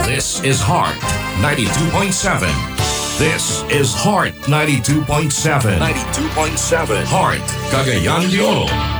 This is Heart 92.7. This is Heart 92.7. 92.7. Heart, Cagayan de Oro.